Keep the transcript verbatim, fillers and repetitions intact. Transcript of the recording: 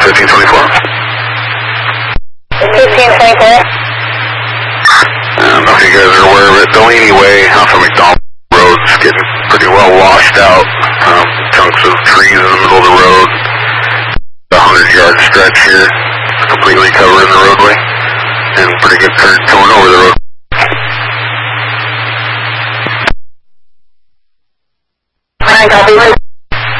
fifteen twenty-four. fifteen twenty-four. I don't know if you guys are aware of it. Delaney Way off of McDonald Road is getting pretty well washed out. Um, chunks of trees in the middle of the road. A hundred yard stretch here, completely covering the roadway, and pretty good current going over the road.